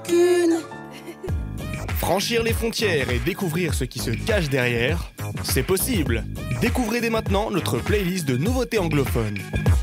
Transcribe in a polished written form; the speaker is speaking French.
qu'une. Franchir les frontières et découvrir ce qui se cache derrière, c'est possible. Découvrez dès maintenant notre playlist de nouveautés anglophones.